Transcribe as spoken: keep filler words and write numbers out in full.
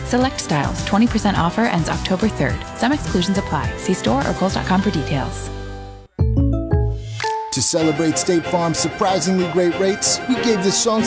Select styles, twenty percent offer ends October third. Some exclusions apply. See store or Kohl's dot com for details. To celebrate State Farm's surprisingly great rates, we gave this song